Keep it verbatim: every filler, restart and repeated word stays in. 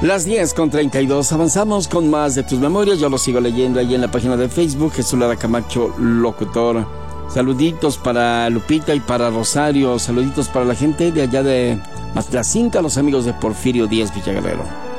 Las diez con treinta y dos, avanzamos con más de tus memorias. Yo lo sigo leyendo ahí en la página de Facebook, Jesús Lara Camacho, locutor. Saluditos para Lupita y para Rosario. Saluditos para la gente de allá de Mazatlacinca, los amigos de Porfirio Díaz Villaguerrero.